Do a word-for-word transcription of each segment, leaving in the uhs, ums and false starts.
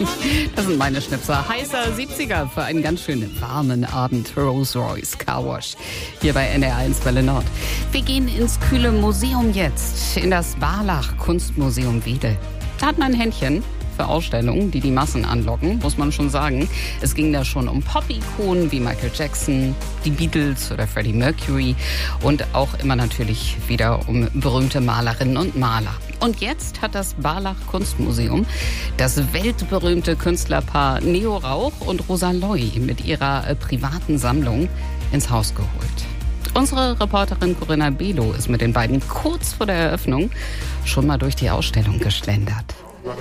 Das sind meine Schnipser. Heißer siebziger für einen ganz schönen warmen Abend. Rolls-Royce Car Wash hier bei N D R eins Welle Nord. Wir gehen ins kühle Museum jetzt, in das Barlach Kunstmuseum Wedel. Da hat man ein Händchen für Ausstellungen, die die Massen anlocken, muss man schon sagen. Es ging da schon um Pop-Ikonen wie Michael Jackson, die Beatles oder Freddie Mercury und auch immer natürlich wieder um berühmte Malerinnen und Maler. Und jetzt hat das Barlach Kunstmuseum das weltberühmte Künstlerpaar Neo Rauch und Rosa Loy mit ihrer äh, privaten Sammlung ins Haus geholt. Unsere Reporterin Corinna Belo ist mit den beiden kurz vor der Eröffnung schon mal durch die Ausstellung geschlendert.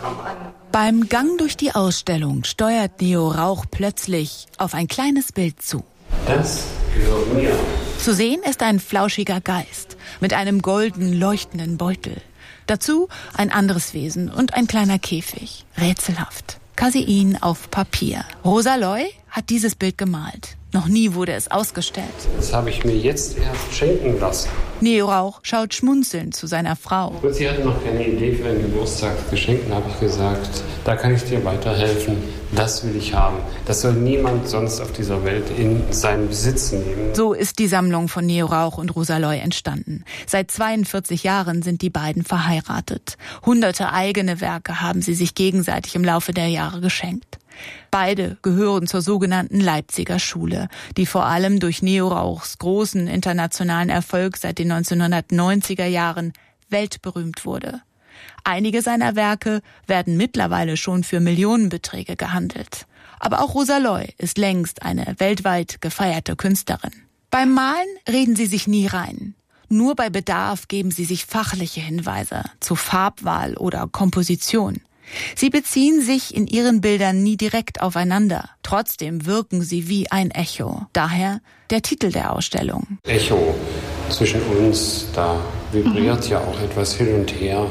Beim Gang durch die Ausstellung steuert Neo Rauch plötzlich auf ein kleines Bild zu. Das gehört mir. Zu sehen ist ein flauschiger Geist mit einem golden leuchtenden Beutel. Dazu ein anderes Wesen und ein kleiner Käfig. Rätselhaft. Kasein auf Papier. Rosa Loy hat dieses Bild gemalt. Noch nie wurde es ausgestellt. Das habe ich mir jetzt erst schenken lassen. Neo Rauch schaut schmunzelnd zu seiner Frau. Und sie hatte noch keine Idee für ein Geburtstagsgeschenk. Dann habe ich gesagt, da kann ich dir weiterhelfen. Das will ich haben. Das soll niemand sonst auf dieser Welt in seinen Besitz nehmen. So ist die Sammlung von Neo Rauch und Rosa Loy entstanden. Seit zweiundvierzig Jahren sind die beiden verheiratet. Hunderte eigene Werke haben sie sich gegenseitig im Laufe der Jahre geschenkt. Beide gehören zur sogenannten Leipziger Schule, die vor allem durch Neo Rauchs großen internationalen Erfolg seit den neunzehnhundertneunziger Jahren weltberühmt wurde. Einige seiner Werke werden mittlerweile schon für Millionenbeträge gehandelt. Aber auch Rosa Loy ist längst eine weltweit gefeierte Künstlerin. Beim Malen reden sie sich nie rein. Nur bei Bedarf geben sie sich fachliche Hinweise zu Farbwahl oder Komposition. Sie beziehen sich in ihren Bildern nie direkt aufeinander. Trotzdem wirken sie wie ein Echo. Daher der Titel der Ausstellung. Echo zwischen uns, da vibriert mhm. ja auch etwas hin und her.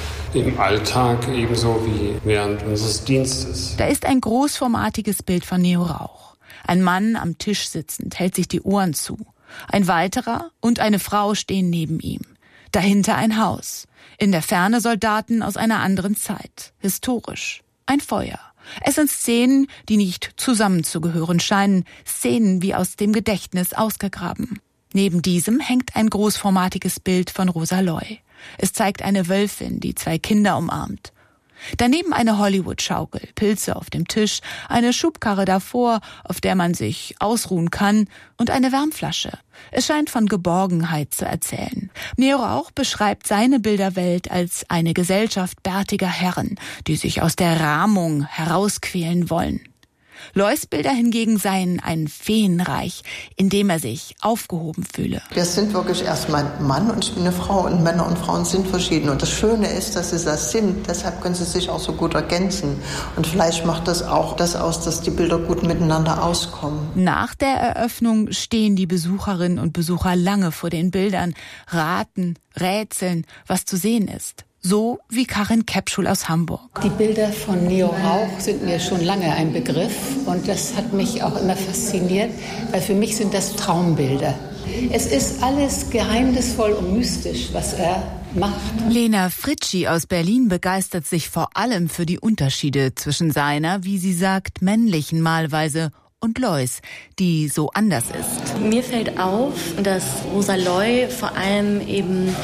Im Alltag ebenso wie während unseres Dienstes. Da ist ein großformatiges Bild von Neo Rauch. Ein Mann am Tisch sitzend hält sich die Ohren zu. Ein weiterer und eine Frau stehen neben ihm. Dahinter ein Haus. In der Ferne Soldaten aus einer anderen Zeit. Historisch. Ein Feuer. Es sind Szenen, die nicht zusammenzugehören scheinen. Szenen wie aus dem Gedächtnis ausgegraben. Neben diesem hängt ein großformatiges Bild von Rosa Loy. Es zeigt eine Wölfin, die zwei Kinder umarmt. Daneben eine Hollywood-Schaukel, Pilze auf dem Tisch, eine Schubkarre davor, auf der man sich ausruhen kann, und eine Wärmflasche. Es scheint von Geborgenheit zu erzählen. Neo Rauch beschreibt seine Bilderwelt als eine Gesellschaft bärtiger Herren, die sich aus der Rahmung herausquälen wollen. Loys Bilder hingegen seien ein Feenreich, in dem er sich aufgehoben fühle. Wir sind wirklich erstmal ein Mann und ich bin eine Frau und Männer und Frauen sind verschieden. Und das Schöne ist, dass sie das sind. Deshalb können sie sich auch so gut ergänzen. Und vielleicht macht das auch das aus, dass die Bilder gut miteinander auskommen. Nach der Eröffnung stehen die Besucherinnen und Besucher lange vor den Bildern, raten, rätseln, was zu sehen ist. So wie Karin Kepschul aus Hamburg. Die Bilder von Neo Rauch sind mir schon lange ein Begriff und das hat mich auch immer fasziniert, weil für mich sind das Traumbilder. Es ist alles geheimnisvoll und mystisch, was er macht. Lena Fritschi aus Berlin begeistert sich vor allem für die Unterschiede zwischen seiner, wie sie sagt, männlichen Malweise und Loys, die so anders ist. Mir fällt auf, dass Rosa Loy vor allem eben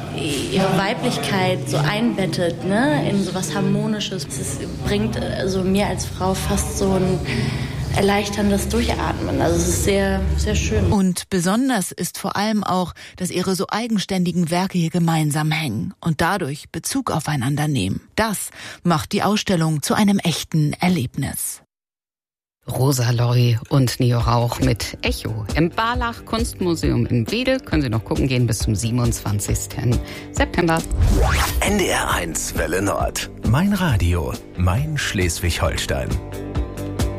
ihre Weiblichkeit so einbettet, ne, in so was Harmonisches. Es bringt also mir als Frau fast so ein erleichterndes Durchatmen. Also es ist sehr, sehr schön. Und besonders ist vor allem auch, dass ihre so eigenständigen Werke hier gemeinsam hängen und dadurch Bezug aufeinander nehmen. Das macht die Ausstellung zu einem echten Erlebnis. Rosa Loy und Neo Rauch mit Echo. Im Barlach Kunstmuseum in Wedel können Sie noch gucken gehen bis zum siebenundzwanzigsten September. N D R eins Welle Nord. Mein Radio, mein Schleswig-Holstein.